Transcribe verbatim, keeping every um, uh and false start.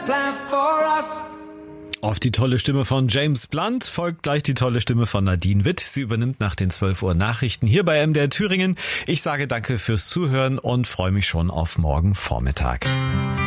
plan for us. Auf die tolle Stimme von James Blunt folgt gleich die tolle Stimme von Nadine Witt. Sie übernimmt nach den zwölf Uhr Nachrichten hier bei M D R Thüringen. Ich sage danke fürs Zuhören und freue mich schon auf morgen Vormittag.